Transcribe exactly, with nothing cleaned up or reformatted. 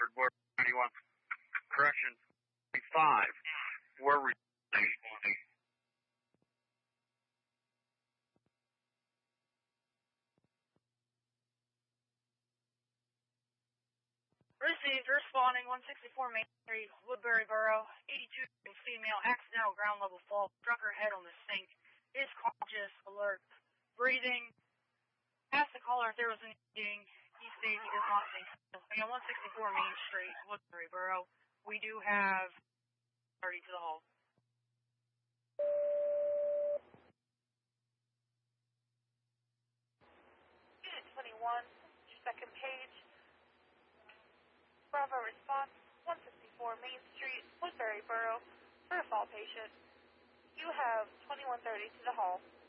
Bedford, where ninety-one. Correction, five. We're responding. Received, responding, one sixty-four Main Street, Woodbury Borough, eighty-two female, accidental ground level fall, struck her head on the sink, is conscious, alert, breathing, asked the caller if there was anything, he stated he does not think so. Again, one sixty-four Main Street, Woodbury Borough, we do have thirty to the hall. Unit twenty-one, second page. Bravo response, one sixty-four Main Street, Woodbury Borough, for a fall patient. You have twenty-one thirty to the hall.